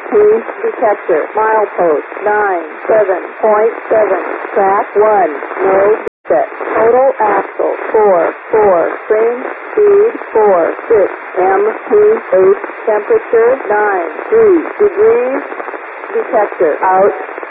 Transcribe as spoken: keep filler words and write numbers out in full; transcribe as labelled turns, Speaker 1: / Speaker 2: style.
Speaker 1: T detector. Milepost nine seven point seven. Track one. No set. Total axle four four. Train speed four six. M T eight. Temperature nine three degrees. Detector out.